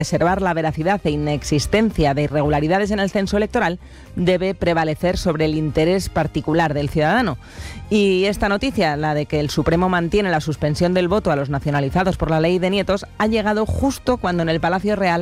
preservar la veracidad e inexistencia de irregularidades en el censo electoral debe prevalecer sobre el interés particular del ciudadano. Y esta noticia, la de que el Supremo mantiene la suspensión del voto a los nacionalizados por la ley de nietos, ha llegado justo cuando en el Palacio Real